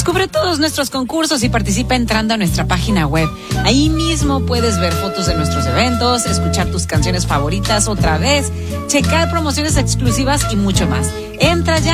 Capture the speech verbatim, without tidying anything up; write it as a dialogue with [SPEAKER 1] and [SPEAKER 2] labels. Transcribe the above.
[SPEAKER 1] Descubre todos nuestros concursos y participa entrando a nuestra página web. Ahí mismo puedes ver fotos de nuestros eventos, escuchar tus canciones favoritas otra vez, checar promociones exclusivas y mucho más. Entra ya